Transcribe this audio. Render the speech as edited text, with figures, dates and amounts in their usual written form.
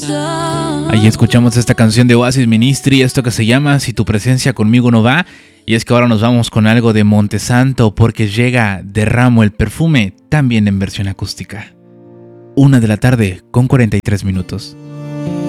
Ahí escuchamos esta canción de Oasis Ministry, esto que se llama Si tu presencia conmigo no va. Y es que ahora nos vamos con algo de Montesanto, porque llega Derramo el perfume, también en versión acústica. 1 de la tarde con 43 minutos.